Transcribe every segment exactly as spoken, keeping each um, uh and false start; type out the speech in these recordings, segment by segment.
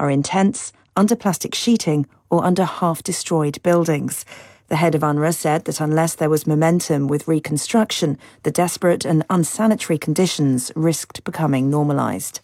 are in tents, under plastic sheeting or under half-destroyed buildings. The head of UNRWA said that unless there was momentum with reconstruction, the desperate and unsanitary conditions risked becoming normalised.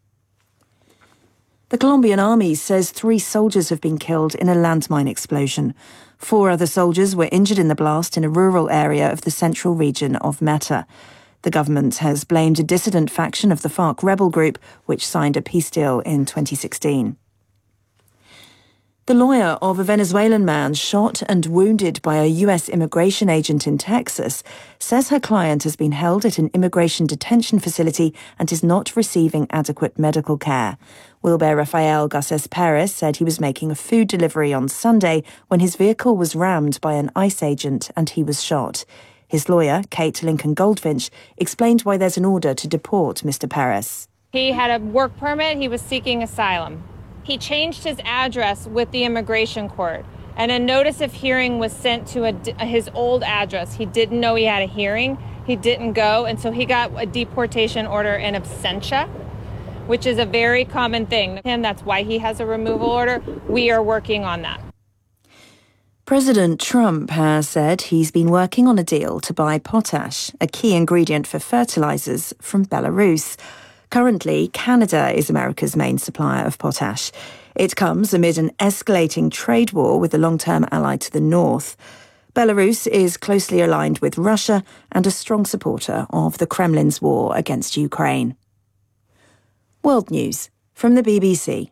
The Colombian army says three soldiers have been killed in a landmine explosion. Four other soldiers were injured in the blast in a rural area of the central region of Meta. The government has blamed a dissident faction of the FARC rebel group, which signed a peace deal in twenty sixteen. The lawyer of a Venezuelan man shot and wounded by a U S immigration agent in Texas says her client has been held at an immigration detention facility and is not receiving adequate medical care. Wilber Rafael Garces Perez said he was making a food delivery on Sunday when his vehicle was rammed by an ICE agent and he was shot. His lawyer, Kate Lincoln Goldfinch, explained why there's an order to deport Mister Perez. He had a work permit. He was seeking asylum. He changed his address with the immigration court, and a notice of hearing was sent to a, his old address. He didn't know he had a hearing. He didn't go, and so he got a deportation order in absentia, which is a very common thing. And that's why he has a removal order. We are working on that. President Trump has said he's been working on a deal to buy potash, a key ingredient for fertilizers, from Belarus. Currently, Canada is America's main supplier of potash. It comes amid an escalating trade war with the long-term ally to the north. Belarus is closely aligned with Russia and a strong supporter of the Kremlin's war against Ukraine. World News from the B B C.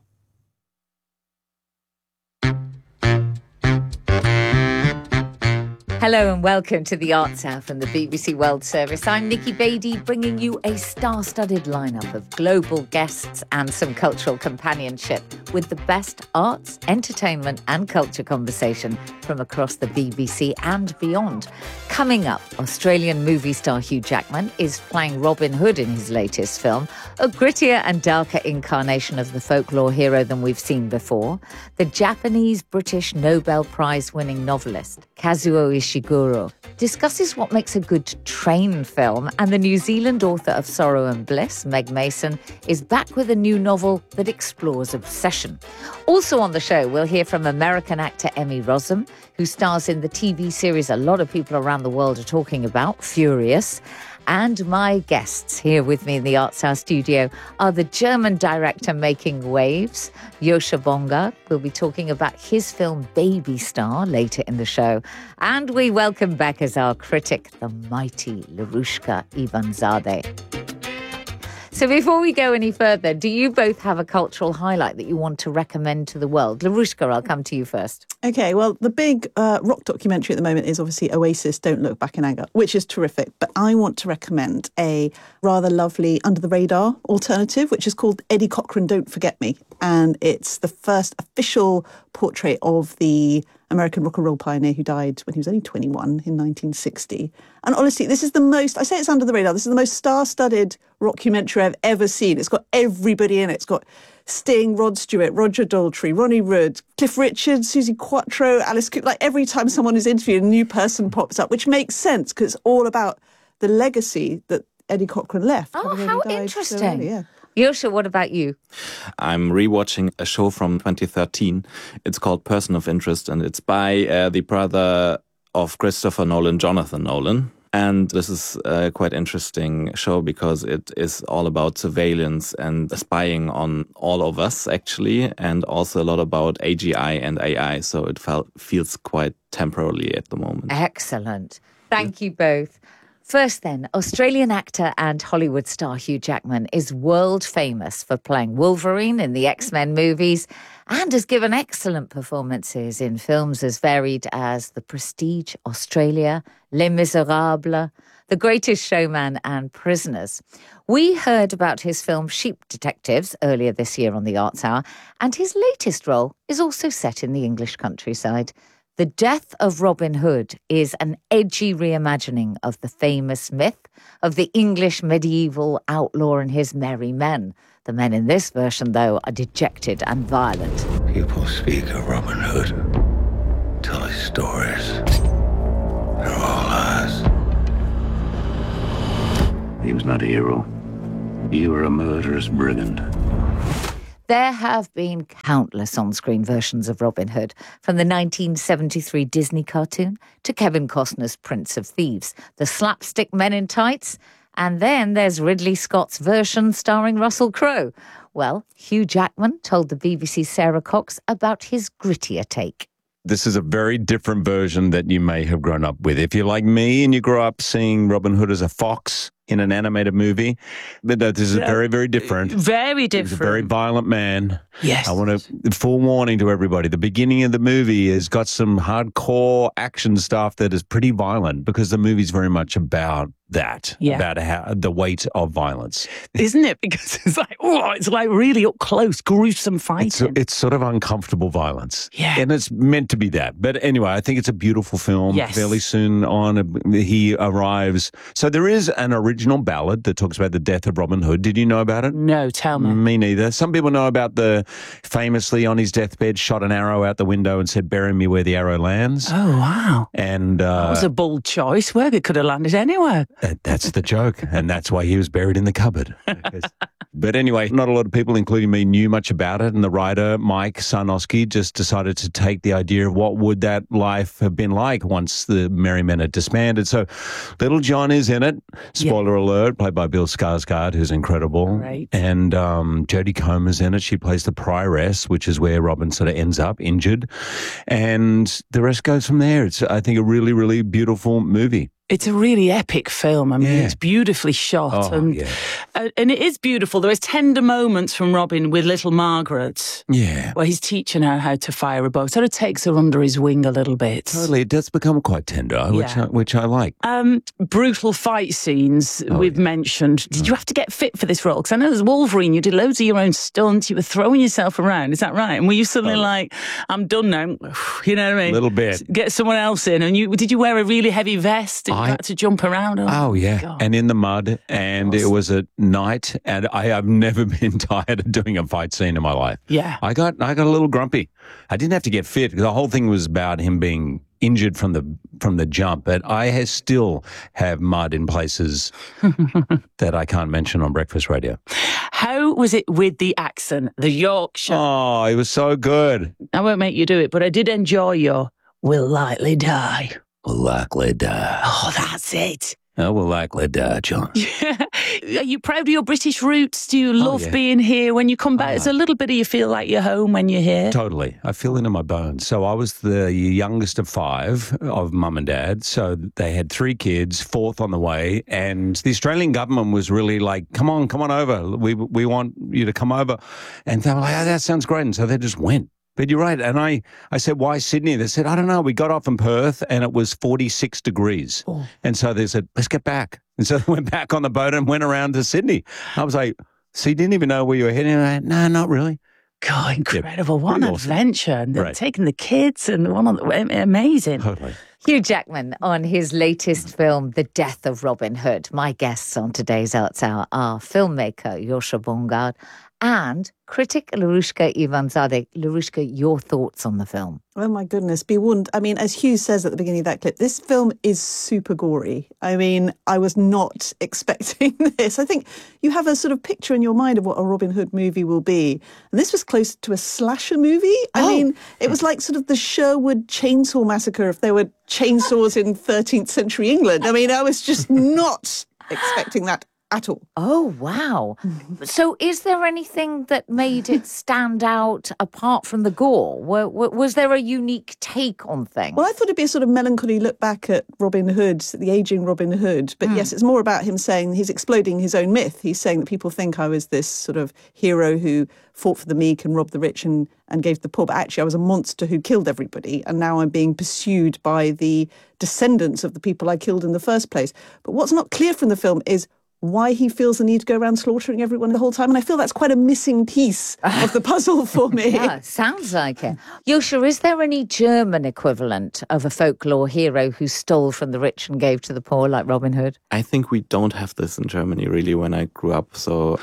Hello and welcome to the Arts Hour from the B B C World Service. I'm Nikki Beattie, bringing you a star-studded lineup of global guests and some cultural companionship with the best arts, entertainment and culture conversation from across the B B C and beyond. Coming up, Australian movie star Hugh Jackman is playing Robin Hood in his latest film, a grittier and darker incarnation of the folklore hero than we've seen before. The Japanese-British Nobel Prize-winning novelist Kazuo Ishiguro discusses what makes a good train film, and the New Zealand author of Sorrow and Bliss, Meg Mason, is back with a new novel that explores obsession. Also on the show, we'll hear from American actor Emmy Rossum, who stars in the T V series a lot of people around the world are talking about, Furious. And my guests here with me in the Arts Hour studio are the German director making waves, Joscha Bongard. We'll be talking about his film Baby Star later in the show. And we welcome back as our critic, the mighty Larushka Ivanzadeh. So before we go any further, do you both have a cultural highlight that you want to recommend to the world? Larushka, I'll come to you first. OK, well, the big uh, rock documentary at the moment is obviously Oasis, Don't Look Back in Anger, which is terrific. But I want to recommend a rather lovely under-the-radar alternative, which is called Eddie Cochran, Don't Forget Me. And it's the first official portrait of the American rock and roll pioneer who died when he was only twenty-one in nineteen sixty. And honestly, this is the most, I say it's under the radar, this is the most star-studded rockumentary I've ever seen. It's got everybody in it. It's got Sting, Rod Stewart, Roger Daltrey, Ronnie Wood, Cliff Richard, Susie Quattro, Alice Cooper. Like every time someone is interviewed, a new person pops up, which makes sense because it's all about the legacy that Eddie Cochran left. Oh, how interesting. So early, yeah. Joscha, what about you? I'm rewatching a show from twenty thirteen. It's called Person of Interest, and it's by uh, the brother of Christopher Nolan, Jonathan Nolan. And this is a quite interesting show because it is all about surveillance and spying on all of us, actually, and also a lot about A G I and A I. So it felt, feels quite temporary at the moment. Excellent. Thank you both. First then, Australian actor and Hollywood star Hugh Jackman is world famous for playing Wolverine in the X-Men movies and has given excellent performances in films as varied as The Prestige, Australia, Les Miserables, The Greatest Showman and Prisoners. We heard about his film Sheep Detectives earlier this year on the Arts Hour, and his latest role is also set in the English countryside. The Death of Robin Hood is an edgy reimagining of the famous myth of the English medieval outlaw and his merry men. The men in this version, though, are dejected and violent. People speak of Robin Hood, tell his stories. They're all lies. He was not a hero. You were a murderous brigand. There have been countless on-screen versions of Robin Hood, from the nineteen seventy-three Disney cartoon to Kevin Costner's Prince of Thieves, the slapstick Men in Tights, and then there's Ridley Scott's version starring Russell Crowe. Well, Hugh Jackman told the B B C's Sarah Cox about his grittier take. This is a very different version that you may have grown up with. If you're like me and you grew up seeing Robin Hood as a fox in an animated movie, but this is very, very different. Very different. He's a very violent man. Yes. I want to, full warning to everybody, the beginning of the movie has got some hardcore action stuff that is pretty violent, because the movie's very much about that, Yeah. about how the weight of violence. Isn't it? Because it's like, oh, it's like really up close, gruesome fighting. It's, it's sort of uncomfortable violence. Yeah. And it's meant to be that. But anyway, I think it's a beautiful film. Yes. Fairly soon on, he arrives. So there is an original ballad that talks about the death of Robin Hood. Did you know about it? No, tell me. Me neither. Some people know about the famously on his deathbed shot an arrow out the window and said, "Bury me where the arrow lands." Oh, wow. And uh, That was a bold choice. Where it could have landed anywhere. that- that's the joke. And that's why he was buried in the cupboard. But anyway, not a lot of people, including me, knew much about it. And the writer, Mike Sarnowski, just decided to take the idea of what would that life have been like once the Merry Men had disbanded. So Little John is in it. Spoiler alert, played by Bill Skarsgård, who's incredible. Right. And um, Jodie Comer's in it. She plays the prioress, which is where Robin sort of ends up injured. And the rest goes from there. It's, I think, a really, really beautiful movie. It's a really epic film. I mean, Yeah. it's beautifully shot. Oh, and, yeah. uh, and it is beautiful. There is tender moments from Robin with little Margaret, Yeah. where he's teaching her how to fire a bow. Sort of takes her under his wing a little bit. Totally. It does become quite tender, which, Yeah. I, which I like. Um, brutal fight scenes Oh, we've yeah. mentioned. Did you have to get fit for this role? Because I know as Wolverine, you did loads of your own stunts. You were throwing yourself around. Is that right? And were you suddenly like, I'm done now? You know what I mean? A little bit. Get someone else in. And you did you wear a really heavy vest? And you I- had to jump around? Oh, yeah. God. And in the mud. And it was at night. And I have never been tired of doing a fight scene in my life. Yeah. I got I got a little grumpy. I didn't have to get fit. The whole thing was about him being injured from the from the jump. But I has still have mud in places that I can't mention on breakfast radio. How was it with the accent, the Yorkshire? Oh, it was so good. I won't make you do it, but I did enjoy your "will likely die." Will likely die. Oh, that's it. I will likely die, John. Are you proud of your British roots? Do you love yeah. being here? When you come back, it's a little bit of you feel like you're home when you're here. Totally. I feel it in my bones. So I was the youngest of five of mum and dad. So they had three kids, fourth on the way. And the Australian government was really like, come on, come on over. We we want you to come over. And they were like, oh, that sounds great. And so they just went. But you're right. And I, I said, why Sydney? They said, I don't know. We got off in Perth and it was forty-six degrees. Oh. And so they said, let's get back. And so they went back on the boat and went around to Sydney. I was like, so you didn't even know where you were heading? And I, no, not really. God, incredible. What an pretty awesome. adventure. And they're Right. taking the kids and one on the, amazing. Totally. Hugh Jackman on his latest film, The Death of Robin Hood. My guests on today's Arts Hour are filmmaker Joscha Bongard and critic Larushka Ivanzadeh. Larushka, your thoughts on the film? Oh my goodness, be warned. I mean, as Hugh says at the beginning of that clip, this film is super gory. I mean, I was not expecting this. I think you have a sort of picture in your mind of what a Robin Hood movie will be. And this was close to a slasher movie. I Oh. mean, it was like sort of the Sherwood Chainsaw Massacre if there were chainsaws in thirteenth century England. I mean, I was just not expecting that at all. Oh, wow. So is there anything that made it stand out apart from the gore? Wa- wa- Was there a unique take on things? Well, I thought it'd be a sort of melancholy look back at Robin Hood, the aging Robin Hood. But yes, it's more about him saying he's exploding his own myth. He's saying that people think I was this sort of hero who fought for the meek and robbed the rich and, and gave the poor. But actually, I was a monster who killed everybody. And now I'm being pursued by the descendants of the people I killed in the first place. But what's not clear from the film is why he feels the need to go around slaughtering everyone the whole time. And I feel that's quite a missing piece of the puzzle for me. Yeah, sounds like it. Yosha, is there any German equivalent of a folklore hero who stole from the rich and gave to the poor like Robin Hood? I think we don't have this in Germany really when I grew up. So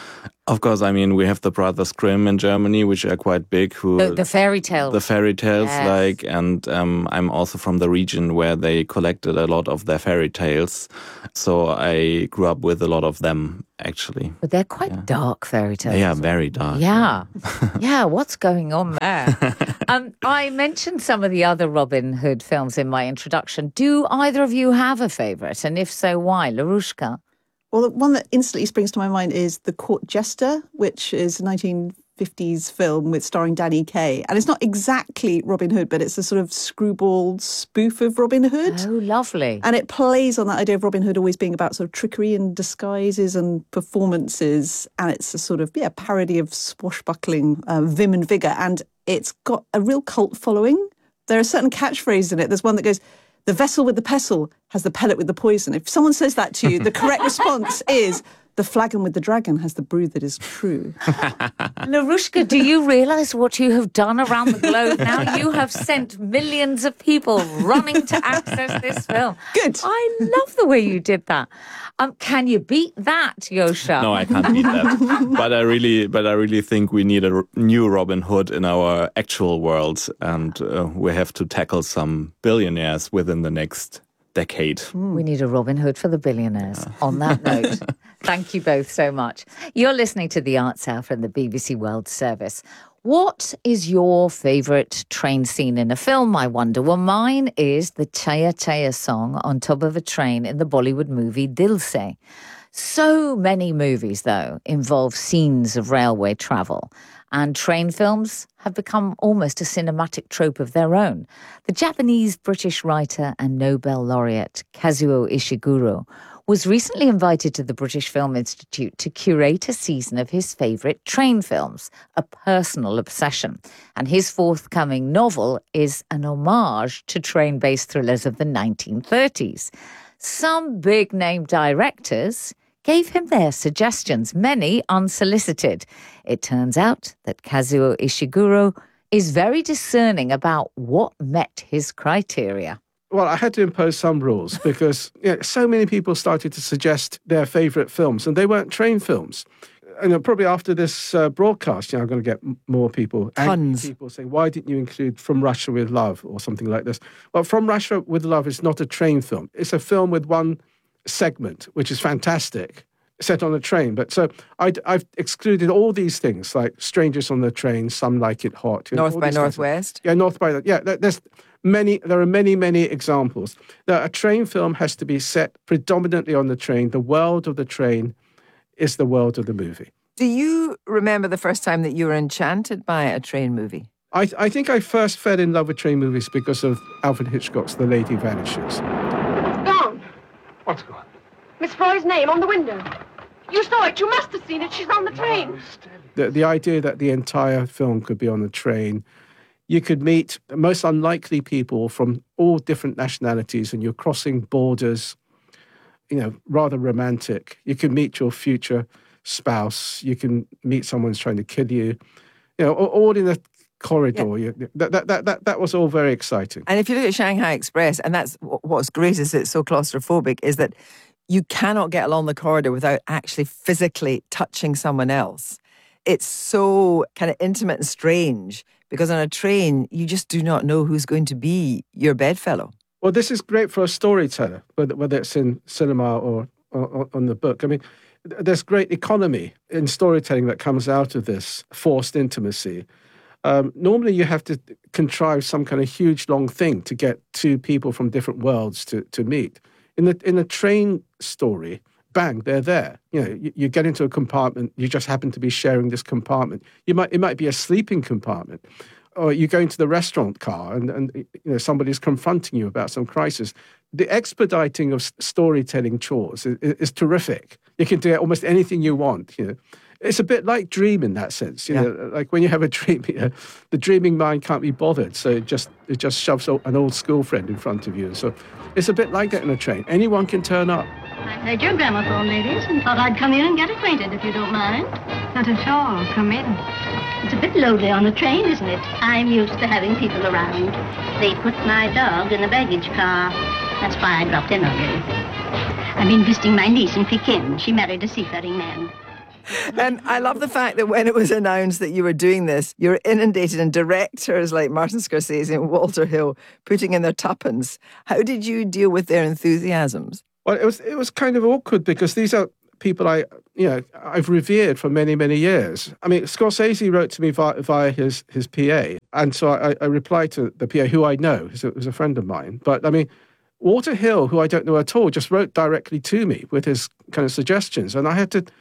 Of course, I mean, we have the Brothers Grimm in Germany, which are quite big. Who The, the fairy tales. The fairy tales, Yes. like, and um, I'm also from the region where they collected a lot of their fairy tales. So I grew up with a lot of them, actually. But they're quite dark fairy tales. Yeah, very dark. Yeah. Yeah, what's going on there? um, I mentioned some of the other Robin Hood films in my introduction. Do either of you have a favourite? And if so, why? Larushka? Well, the one that instantly springs to my mind is The Court Jester, which is a nineteen fifties film with starring Danny Kaye. And it's not exactly Robin Hood, but it's a sort of screwball spoof of Robin Hood. Oh, lovely. And it plays on that idea of Robin Hood always being about sort of trickery and disguises and performances. And it's a sort of, yeah, parody of swashbuckling uh, vim and vigour. And it's got a real cult following. There are certain catchphrases in it. There's one that goes, "The vessel with the pestle has the pellet with the poison." If someone says that to you, the correct response is, "The flagon with the dragon has the brew that is true." Larushka, do you realise what you have done around the globe now? You have sent millions of people running to access this film. Good. I love the way you did that. Um, can you beat that, Yosha? No, I can't beat that. But I really, but I really think we need a r- new Robin Hood in our actual world, and uh, we have to tackle some billionaires within the next decade. We need a Robin Hood for the billionaires. On that note, thank you both so much. You're listening to The Arts Hour from the B B C World Service. What is your favourite train scene in a film, I wonder? Well, mine is the Chaya Chaya song on top of a train in the Bollywood movie Dil Se. So many movies, though, involve scenes of railway travel, and train films have become almost a cinematic trope of their own. The Japanese-British writer and Nobel laureate Kazuo Ishiguro was recently invited to the British Film Institute to curate a season of his favourite train films, a personal obsession. And his forthcoming novel is an homage to train-based thrillers of the nineteen thirties. Some big-name directors gave him their suggestions, many unsolicited. It turns out that Kazuo Ishiguro is very discerning about what met his criteria. Well, I had to impose some rules because you know, so many people started to suggest their favourite films, and they weren't train films. And uh, probably after this uh, broadcast, you know, I'm going to get m- more people, angry Tons. people saying, "Why didn't you include From Russia with Love?" or something like this. Well, From Russia with Love is not a train film. It's a film with one segment, which is fantastic, set on a train. But so I'd, I've excluded all these things, like Strangers on the Train, Some Like It Hot. You know, North all by these kinds of- Northwest. Yeah, North by yeah. there- There's many. There are many, many examples. Now, a train film has to be set predominantly on the train. The world of the train is the world of the movie. Do you remember the first time that you were enchanted by a train movie? I, I think I first fell in love with train movies because of Alfred Hitchcock's The Lady Vanishes. Gone. What's gone? Miss Froy's name on the window. You saw it. You must have seen it. She's on the train. The, the idea that the entire film could be on the train, you could meet the most unlikely people from all different nationalities, and you're crossing borders, you know, rather romantic. You can meet your future spouse. You can meet someone who's trying to kill you, you know, all, all in a corridor. Yeah. You, that, that, that, that, that was all very exciting. And if you look at Shanghai Express, and that's wh- what's great is it's so claustrophobic, is that you cannot get along the corridor without actually physically touching someone else. It's so kind of intimate and strange because on a train, you just do not know who's going to be your bedfellow. Well, this is great for a storyteller, whether, whether it's in cinema or, or on the book. I mean, th- there's great economy in storytelling that comes out of this forced intimacy. Um, normally, you have to contrive some kind of huge, long thing to get two people from different worlds to, to meet. In the in a train story, bang, they're there. You know, you, you get into a compartment. You just happen to be sharing this compartment. You might it might be a sleeping compartment, or you go into the restaurant car and and you know somebody's confronting you about some crisis. The expediting of s- storytelling chores is, is terrific. You can do almost anything you want. You know. It's a bit like Dream in that sense, you Yeah. know. Like when you have a dream, you know, the dreaming mind can't be bothered, so it just it just shoves o- an old school friend in front of you. So it's a bit like that in a train. Anyone can turn up. I heard your gramophone, ladies, and thought I'd come in and get acquainted, if you don't mind. Not at all. Come in. It's a bit lonely on the train, isn't it? I'm used to having people around. They put my dog in the baggage car. That's why I dropped in on you. I've been visiting my niece in Pekin. She married a seafaring man. And I love the fact that when it was announced that you were doing this, you were inundated in directors like Martin Scorsese and Walter Hill putting in their tuppence. How did you deal with their enthusiasms? Well, it was it was kind of awkward because these are people I, you know, I've revered for many, many years. I mean, Scorsese wrote to me via, via his his P A, and so I, I replied to the P A, who I know, who's a, who's a friend of mine. But I mean, Walter Hill, who I don't know at all, just wrote directly to me with his kind of suggestions, and I had to.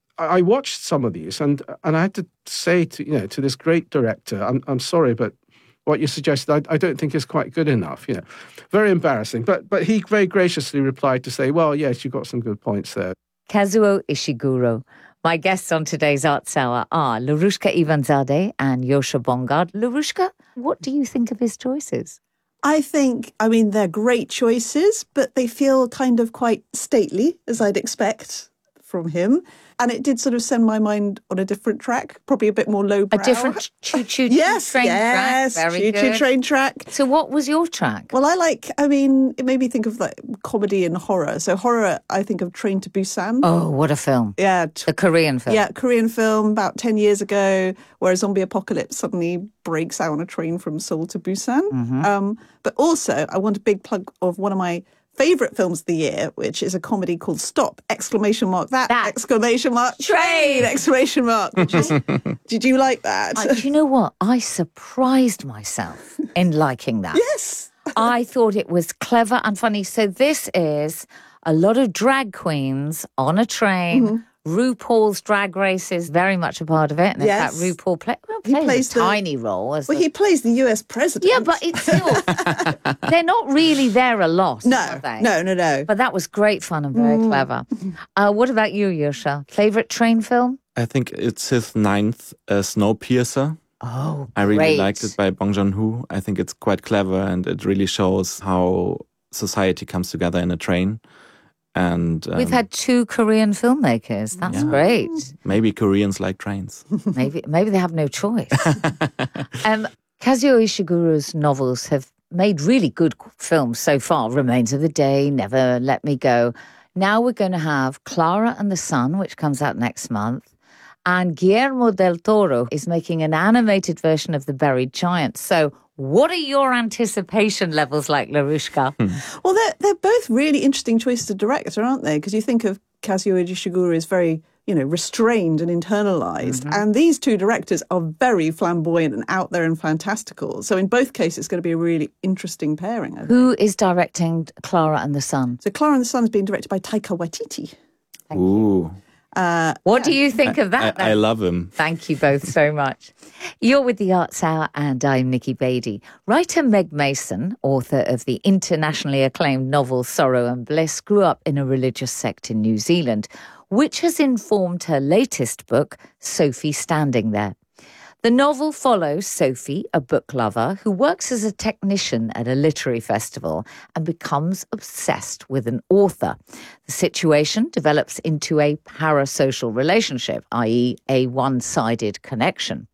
I watched some of these, and and I had to say to you know to this great director, I'm I'm sorry, but what you suggested, I, I don't think is quite good enough. You know, very embarrassing. But but he very graciously replied to say, well, yes, you've got some good points there. Kazuo Ishiguro. My guests on today's Arts Hour are Larushka Ivanzadeh and Yosha Bongard. Larushka, what do you think of his choices? I think, I mean, they're great choices, but they feel kind of quite stately, as I'd expect from him. And it did sort of send my mind on a different track, probably a bit more lowbrow. A different choo-choo yes, train yes, track. Very choo-choo good. train track. So what was your track? Well, I like, I mean, it made me think of like comedy and horror. So horror, I think of Train to Busan. Oh, what a film. Yeah. The Korean film. Yeah, Korean film about ten years ago, where a zombie apocalypse suddenly breaks out on a train from Seoul to Busan. Mm-hmm. Um, but also, I want a big plug of one of my favourite films of the year, which is a comedy called Stop! Exclamation mark that, that. exclamation mark train exclamation mark. Which is, did you like that? Uh, do you know what? I surprised myself in liking that. Yes. I thought it was clever and funny. So this is a lot of drag queens on a train. Mm-hmm. RuPaul's Drag Race is very much a part of it. And yes. in fact, RuPaul play, well, he plays, plays a the, tiny role. As well, the, he plays the U S president. Yeah, but it's still... they're not really there a lot, no, are they? No, no, no. But that was great fun and very mm. clever. Uh, what about you, Yosha? Favourite train film? I think it's his ninth, uh, Snowpiercer. Oh, I really great. liked it by Bong Joon-ho. I think it's quite clever and it really shows how society comes together in a train. And um, we've had two Korean filmmakers. That's yeah. great. Maybe Koreans like trains. maybe maybe they have no choice. um, Kazuo Ishiguro's novels have made really good films so far. Remains of the Day, Never Let Me Go. Now we're going to have Clara and the Sun, which comes out next month. And Guillermo del Toro is making an animated version of The Buried Giant. So what are your anticipation levels like, Larushka? Hmm. Well, they're, they're both really interesting choices of director, aren't they? Because you think of Kazuo Ishiguro as very, you know, restrained and internalized. Mm-hmm. And these two directors are very flamboyant and out there and fantastical. So in both cases, it's going to be a really interesting pairing. I think. Who is directing Clara and the Sun? So Clara and the Sun is being directed by Taika Waititi. Thank Ooh. You. Uh, what yeah. do you think of that? I, I love him. Thank you both so much. You're with the Arts Hour and I'm Nikki Beattie. Writer Meg Mason, author of the internationally acclaimed novel Sorrow and Bliss, grew up in a religious sect in New Zealand, which has informed her latest book, Sophie Standing There. The novel follows Sophie, a book lover, who works as a technician at a literary festival and becomes obsessed with an author. The situation develops into a parasocial relationship, that is a one-sided connection.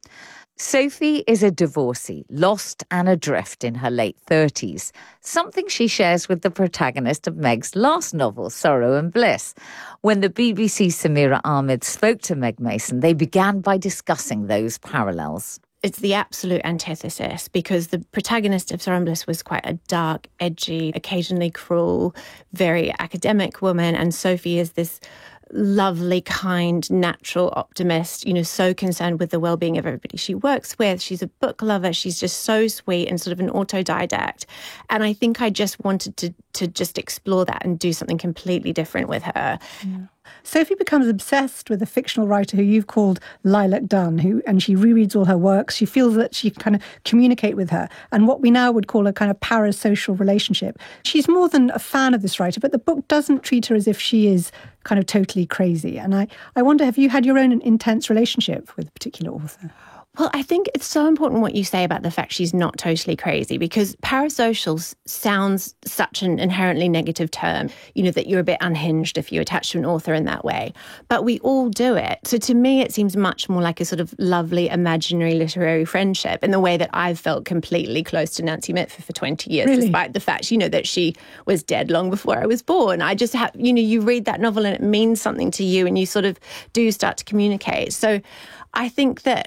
Sophie is a divorcee, lost and adrift in her late thirties, something she shares with the protagonist of Meg's last novel, Sorrow and Bliss. When the B B C's Samira Ahmed spoke to Meg Mason, they began by discussing those parallels. It's the absolute antithesis because the protagonist of Sorrow and Bliss was quite a dark, edgy, occasionally cruel, very academic woman, and Sophie is this lovely, kind, natural optimist, you know, so concerned with the well-being of everybody she works with. She's a book lover. She's just so sweet and sort of an autodidact. And I think I just wanted to to just explore that and do something completely different with her. Yeah. Sophie becomes obsessed with a fictional writer who you've called Lilac Dunn, who, and she rereads all her works. She feels that she can kind of communicate with her, and what we now would call a kind of parasocial relationship. She's more than a fan of this writer, but the book doesn't treat her as if she is kind of totally crazy. And I, I wonder, have you had your own intense relationship with a particular author? Well, I think it's so important what you say about the fact she's not totally crazy, because parasocial sounds such an inherently negative term, you know, that you're a bit unhinged if you attach to an author in that way. But we all do it. So to me, it seems much more like a sort of lovely, imaginary literary friendship in the way that I've felt completely close to Nancy Mitford for twenty years, really? Despite the fact, you know, that she was dead long before I was born. I just have, you know, you read that novel and it means something to you and you sort of do start to communicate. So I think that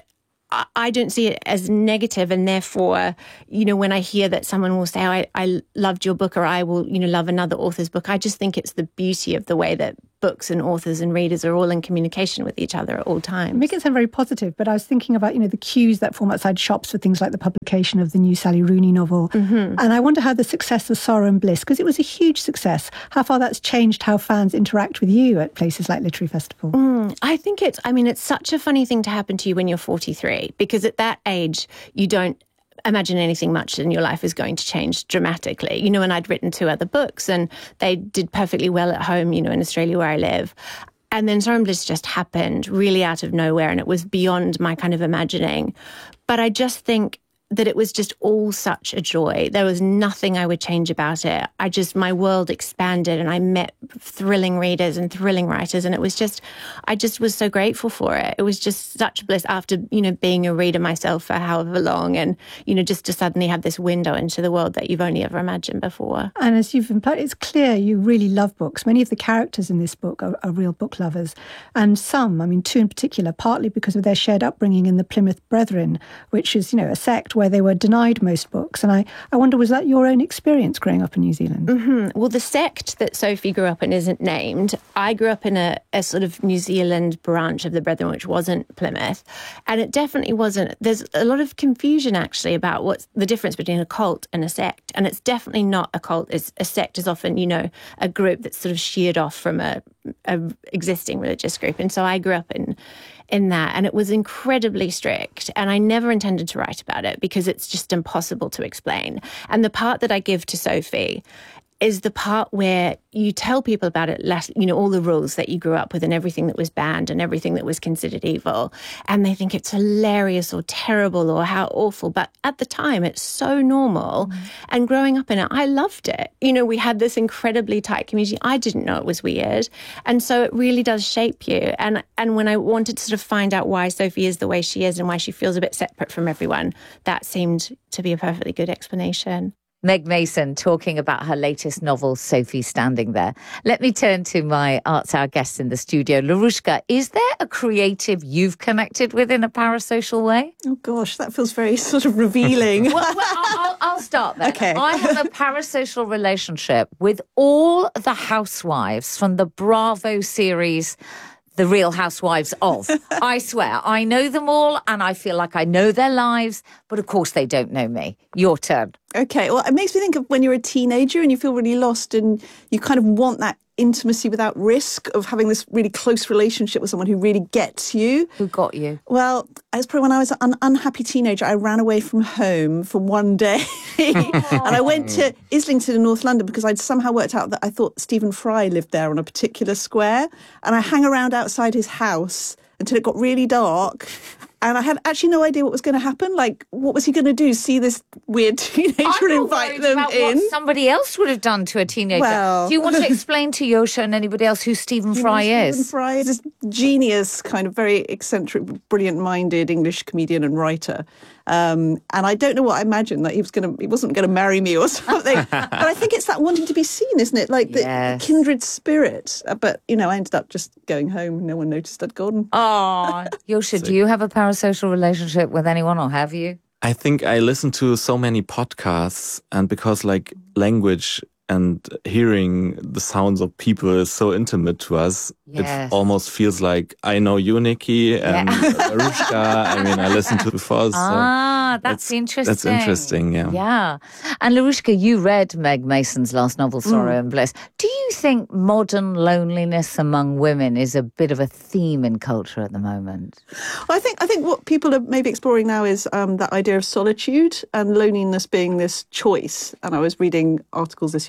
I don't see it as negative, and therefore, you know, when I hear that someone will say, oh, I, I loved your book, or I will, you know, love another author's book, I just think it's the beauty of the way that books and authors and readers are all in communication with each other at all times. Make it sound very positive, but I was thinking about, you know, the queues that form outside shops for things like the publication of the new Sally Rooney novel. Mm-hmm. And I wonder how the success of Sorrow and Bliss, because it was a huge success, how far that's changed how fans interact with you at places like Literary Festival. Mm, I think it's, I mean, it's such a funny thing to happen to you when you're forty-three, because at that age, you don't imagine anything much in your life is going to change dramatically. You know, and I'd written two other books and they did perfectly well at home, you know, in Australia where I live. And then Sorrow and Bliss just happened really out of nowhere, and it was beyond my kind of imagining. But I just think that it was just all such a joy. There was nothing I would change about it. I just, my world expanded and I met thrilling readers and thrilling writers. And it was just, I just was so grateful for it. It was just such bliss after, you know, being a reader myself for however long, and, you know, just to suddenly have this window into the world that you've only ever imagined before. And as you've implied, it's clear you really love books. Many of the characters in this book are, are real book lovers. And some, I mean, two in particular, partly because of their shared upbringing in the Plymouth Brethren, which is, you know, a sect where they were denied most books. And I, I wonder, was that your own experience growing up in New Zealand? Mm-hmm. Well, the sect that Sophie grew up in isn't named. I grew up in a, a sort of New Zealand branch of the Brethren, which wasn't Plymouth. And it definitely wasn't. There's a lot of confusion, actually, about what's the difference between a cult and a sect. And it's definitely not a cult. It's, a sect is often, you know, a group that's sort of sheared off from a, a existing religious group. And so I grew up in in that, and it was incredibly strict, and I never intended to write about it because it's just impossible to explain. And the part that I give to Sophie is the part where you tell people about it, less, you know, all the rules that you grew up with and everything that was banned and everything that was considered evil. And they think it's hilarious or terrible or how awful. But at the time, it's so normal. Mm. And growing up in it, I loved it. You know, we had this incredibly tight community. I didn't know it was weird. And so it really does shape you. And, and when I wanted to sort of find out why Sophie is the way she is and why she feels a bit separate from everyone, that seemed to be a perfectly good explanation. Meg Mason talking about her latest novel, Sophie Standing There. Let me turn to my Arts Hour guests in the studio. Larushka, is there a creative you've connected with in a parasocial way? Oh, gosh, that feels very sort of revealing. well, well I'll, I'll start there. Okay. I have a parasocial relationship with all the housewives from the Bravo series, The Real Housewives of. I swear, I know them all and I feel like I know their lives, but of course they don't know me. Your turn. Okay, well, it makes me think of when you're a teenager and you feel really lost and you kind of want that intimacy without risk of having this really close relationship with someone who really gets you. Who got you? Well, it was probably when I was an unhappy teenager. I ran away from home for one day and I went to Islington in North London because I'd somehow worked out that I thought Stephen Fry lived there on a particular square, and I hung around outside his house until it got really dark. And I had actually no idea what was going to happen. Like, what was he going to do? See this weird teenager and invite them about in? What somebody else would have done to a teenager. Well, do you want to explain to Yosha and anybody else who Stephen Fry is? Stephen Fry is this genius, kind of very eccentric, brilliant-minded English comedian and writer. Um, and I don't know what I imagined, that he was going to, he wasn't going to marry me or something. But I think it's that wanting to be seen, isn't it? Like the yes. kindred spirit. Uh, but, you know, I ended up just going home. No one noticed I'd gone. Oh, Yosha, do you have a parasocial relationship with anyone, or have you? I think I listen to so many podcasts, and because like language and hearing the sounds of people is so intimate to us, yes. it almost feels like I know you, Nikki, and yeah. Larushka. I mean, I listened to before. So ah, that's interesting. That's interesting, yeah. Yeah. And Larushka, you read Meg Mason's last novel, Sorrow mm. and Bliss. Do you think modern loneliness among women is a bit of a theme in culture at the moment? Well, I think I think what people are maybe exploring now is um, that idea of solitude and loneliness being this choice. And I was reading articles this year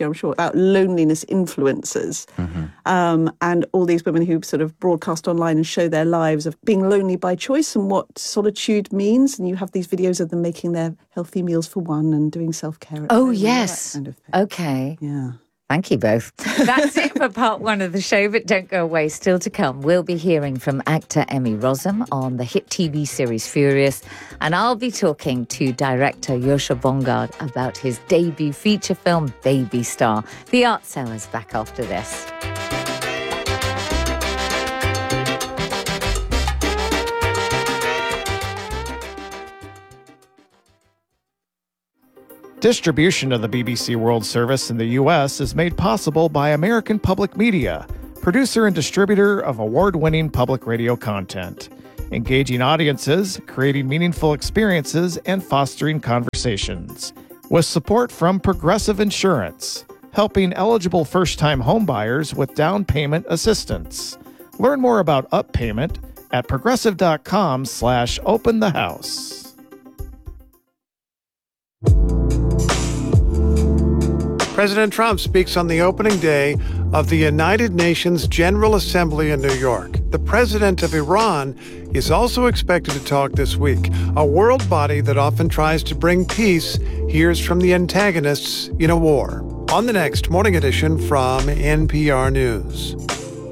I'm sure, about loneliness influencers. Mm-hmm. Um, and all these women who sort of broadcast online and show their lives of being lonely by choice and what solitude means. And you have these videos of them making their healthy meals for one and doing self-care. At oh, home, yes. Kind of okay. Yeah. Thank you both. That's it for part one of the show, but don't go away. Still to come, we'll be hearing from actor Emmy Rossum on the hit T V series Furious, and I'll be talking to director Yosha Bongard about his debut feature film, Baby Star. The Arts Hour's back after this. Distribution of the B B C World Service in the U S is made possible by American Public Media, producer and distributor of award-winning public radio content, engaging audiences, creating meaningful experiences, and fostering conversations. With support from Progressive Insurance, helping eligible first-time homebuyers with down payment assistance. Learn more about Up Payment at progressive.com slash open the house. President Trump speaks on the opening day of the United Nations General Assembly in New York. The president of Iran is also expected to talk this week. A world body that often tries to bring peace hears from the antagonists in a war. On the next Morning Edition from N P R News.